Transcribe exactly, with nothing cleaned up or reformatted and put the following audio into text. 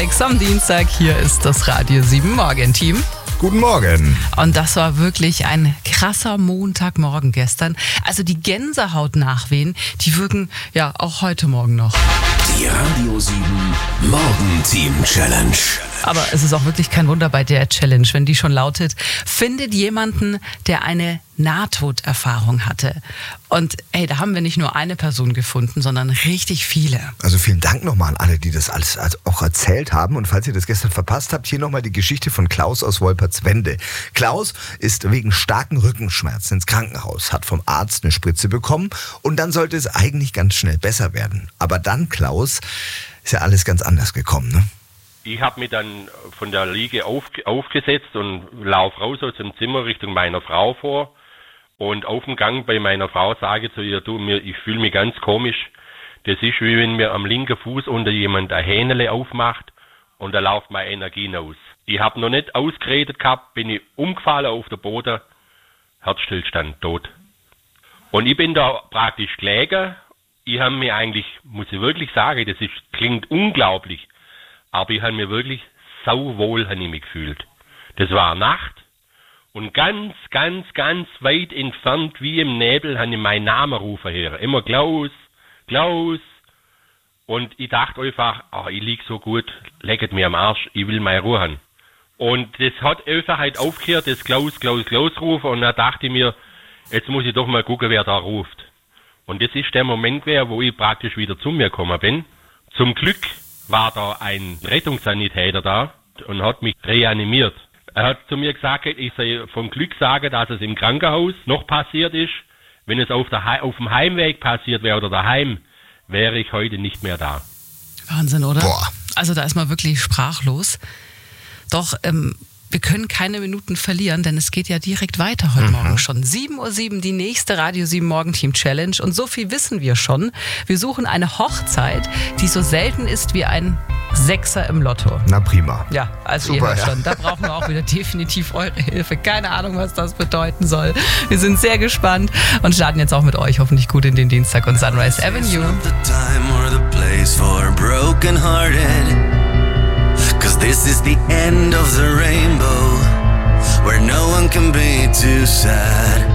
Am Dienstag, hier ist das Radio sieben Morgen-Team. Guten Morgen. Und das war wirklich ein krasser Montagmorgen gestern. Also die Gänsehaut-Nachwehen, die wirken ja auch heute Morgen noch. Die Radio sieben Morgen-Team-Challenge. Aber es ist auch wirklich kein Wunder bei der Challenge, wenn die schon lautet, findet jemanden, der eine Nahtoderfahrung hatte. Und ey, da haben wir nicht nur eine Person gefunden, sondern richtig viele. Also vielen Dank nochmal an alle, die das alles auch erzählt haben. Und falls ihr das gestern verpasst habt, hier nochmal die Geschichte von Klaus aus Wolpertswende. Klaus ist wegen starken Rückenschmerzen ins Krankenhaus, hat vom Arzt eine Spritze bekommen und dann sollte es eigentlich ganz schnell besser werden. Aber dann, Klaus, ist ja alles ganz anders gekommen, ne? Ich habe mich dann von der Liege auf, aufgesetzt und laufe raus aus dem Zimmer Richtung meiner Frau vor. Und auf dem Gang bei meiner Frau sage ich zu ihr, du, mir, ich fühle mich ganz komisch. Das ist wie wenn mir am linken Fuß unter jemand ein Hähnele aufmacht und da läuft meine Energie aus. Ich habe noch nicht ausgeredet gehabt, bin ich umgefallen auf den Boden, Herzstillstand, tot. Und ich bin da praktisch gelegen. Ich habe mir eigentlich, muss ich wirklich sagen, das ist, klingt unglaublich, aber ich habe mir wirklich sauwohl habe ich mich gefühlt. Das war Nacht und ganz, ganz, ganz weit entfernt, wie im Nebel, habe ich meinen Namen rufen hören. Immer Klaus, Klaus. Und ich dachte einfach, oh, ich liege so gut, lecket mir am Arsch, ich will meine Ruhe haben. Und das hat einfach halt aufgehört, das Klaus, Klaus, Klaus rufen. Und dann dachte ich mir, jetzt muss ich doch mal gucken, wer da ruft. Und das ist der Moment, wo ich praktisch wieder zu mir gekommen bin. Zum Glück war da ein Rettungssanitäter da und hat mich reanimiert. Er hat zu mir gesagt, ich soll vom Glück sagen, dass es im Krankenhaus noch passiert ist. Wenn es auf, der, auf dem Heimweg passiert wäre oder daheim, wäre ich heute nicht mehr da. Wahnsinn, oder? Boah. Also da ist man wirklich sprachlos. Doch ähm, wir können keine Minuten verlieren, denn es geht ja direkt weiter heute mhm. Morgen schon. sieben Uhr sieben, die nächste Radio sieben Morgen-Team Challenge. Und so viel wissen wir schon. Wir suchen eine Hochzeit, die so selten ist wie ein Sechser im Lotto. Na prima. Ja, also Super, ihr hört ja. schon, da brauchen wir auch wieder definitiv eure Hilfe. Keine Ahnung, was das bedeuten soll. Wir sind sehr gespannt und starten jetzt auch mit euch hoffentlich gut in den Dienstag und Sunrise Avenue. Cause this is the end of the rainbow, where no one can be too sad.